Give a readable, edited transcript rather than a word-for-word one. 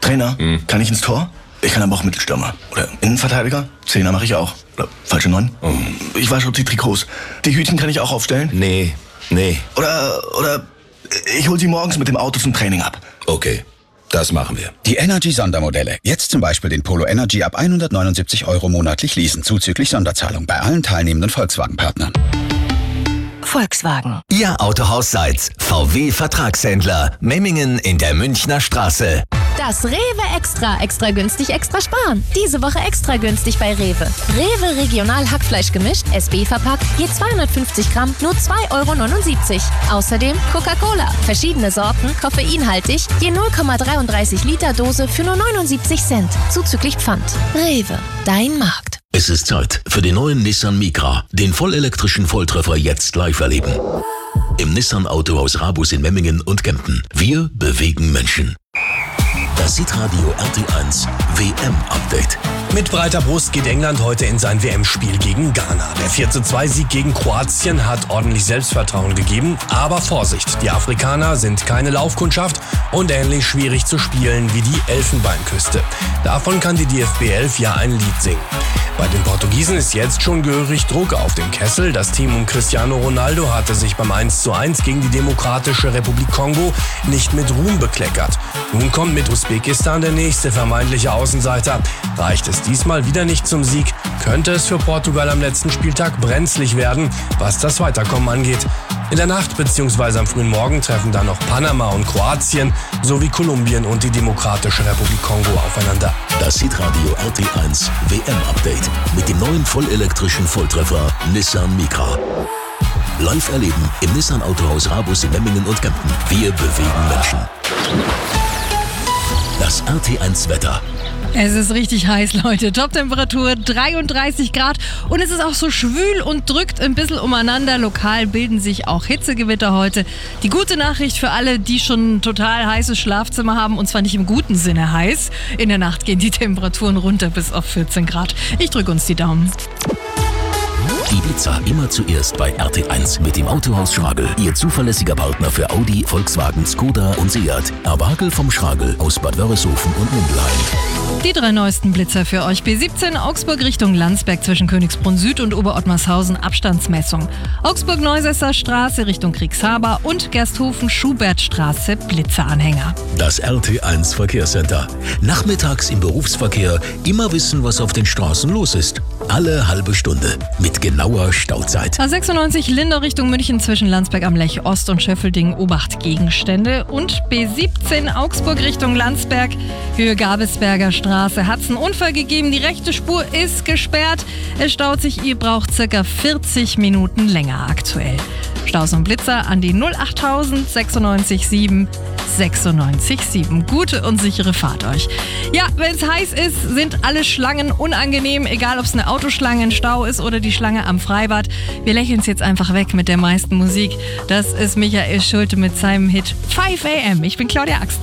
Trainer, kann ich ins Tor? Ich kann aber auch Mittelstürmer. Oder Innenverteidiger? Zehner mache ich auch. Oder falsche 9. Ich wasche die Trikots. Die Hütchen kann ich auch aufstellen? Nee. Oder ich hol sie morgens mit dem Auto zum Training ab. Okay, das machen wir. Die Energy-Sondermodelle. Jetzt zum Beispiel den Polo Energy ab 179 € monatlich leasen, zuzüglich Sonderzahlung bei allen teilnehmenden Volkswagen-Partnern. Volkswagen. Ihr Autohaus Seitz. VW-Vertragshändler. Memmingen in der Münchner Straße. Das Rewe Extra. Extra günstig, extra sparen. Diese Woche extra günstig bei Rewe. Rewe Regional Hackfleisch gemischt, SB verpackt, je 250 Gramm, nur 2,79 €. Außerdem Coca-Cola. Verschiedene Sorten, koffeinhaltig, je 0,33 Liter Dose für nur 79 Cent. Zuzüglich Pfand. Rewe, dein Markt. Es ist Zeit für den neuen Nissan Micra, den vollelektrischen Volltreffer jetzt live erleben. Im Nissan Autohaus Rabus in Memmingen und Kempten. Wir bewegen Menschen. Das Hitradio RT1 WM-Update. Mit breiter Brust geht England heute in sein WM-Spiel gegen Ghana. Der 4:2-Sieg gegen Kroatien hat ordentlich Selbstvertrauen gegeben. Aber Vorsicht, die Afrikaner sind keine Laufkundschaft und ähnlich schwierig zu spielen wie die Elfenbeinküste. Davon kann die DFB 11 ja ein Lied singen. Bei den Portugiesen ist jetzt schon gehörig Druck auf dem Kessel. Das Team um Cristiano Ronaldo hatte sich beim 1:1 gegen die Demokratische Republik Kongo nicht mit Ruhm bekleckert. Nun kommt mit Usbekistan der nächste vermeintliche Außenseiter. Reicht es diesmal wieder nicht zum Sieg, könnte es für Portugal am letzten Spieltag brenzlig werden, was das Weiterkommen angeht. In der Nacht bzw. am frühen Morgen treffen dann noch Panama und Kroatien sowie Kolumbien und die Demokratische Republik Kongo aufeinander. Das Hitradio RT1 WM-Update mit dem neuen vollelektrischen Volltreffer Nissan Micra. Live erleben im Nissan Autohaus Rabus in Memmingen und Kempten. Wir bewegen Menschen. Das RT1 Wetter. Es ist richtig heiß, Leute. Toptemperatur 33 Grad und es ist auch so schwül und drückt ein bisschen umeinander. Lokal bilden sich auch Hitzegewitter heute. Die gute Nachricht für alle, die schon ein total heißes Schlafzimmer haben, und zwar nicht im guten Sinne heiß. In der Nacht gehen die Temperaturen runter bis auf 14 Grad. Ich drücke uns die Daumen. Die Blitzer immer zuerst bei RT1 mit dem Autohaus Schragel. Ihr zuverlässiger Partner für Audi, Volkswagen, Skoda und Seat. Abagel vom Schragel aus Bad Wörishofen und Mundelheim. Die 3 neuesten Blitzer für euch. B17 Augsburg Richtung Landsberg zwischen Königsbrunn Süd und Oberottmarshausen Abstandsmessung. Augsburg-Neusesser Straße Richtung Kriegshaber und Gersthofen-Schubertstraße Blitzeranhänger. Das RT1 Verkehrscenter. Nachmittags im Berufsverkehr immer wissen, was auf den Straßen los ist. Alle halbe Stunde mit genauer Stauzeit. A96 Lindau Richtung München zwischen Landsberg am Lech Ost und Schöffelding Obacht Gegenstände. Und B17 Augsburg Richtung Landsberg Höhe Gabelsberger Straße. Hat's einen Unfall gegeben, die rechte Spur ist gesperrt. Es staut sich, ihr braucht circa 40 Minuten länger aktuell. Staus und Blitzer an die 08000 96 7 96 7. Gute und sichere Fahrt euch. Ja, wenn es heiß ist, sind alle Schlangen unangenehm, egal ob es eine Autoschlange, ein Stau ist oder die Schlange am Freibad. Wir lächeln es jetzt einfach weg mit der meisten Musik. Das ist Michael Schulte mit seinem Hit 5 AM. Ich bin Claudia Axten.